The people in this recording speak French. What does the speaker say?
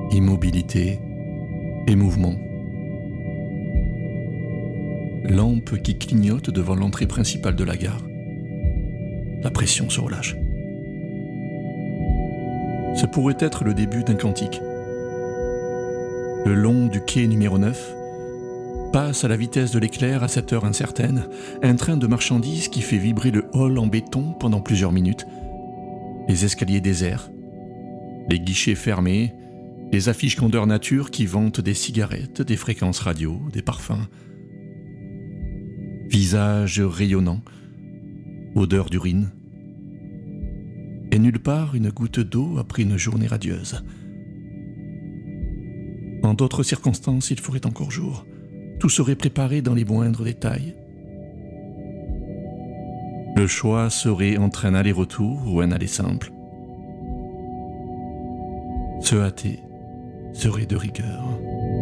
Immobilité et mouvement. Lampe qui clignote devant l'entrée principale de la gare. La pression se relâche. Ce pourrait être le début d'un cantique. Le long du quai numéro 9 passe à la vitesse de l'éclair à cette heure incertaine, un train de marchandises qui fait vibrer le hall en béton pendant plusieurs minutes, les escaliers déserts, les guichets fermés, les affiches grandeur nature qui vantent des cigarettes, des fréquences radio, des parfums. Visages rayonnants, odeur d'urine. Et nulle part une goutte d'eau après une journée radieuse. En d'autres circonstances, il ferait encore jour. Tout serait préparé dans les moindres détails. Le choix serait entre un aller-retour ou un aller simple. Se hâter serait de rigueur.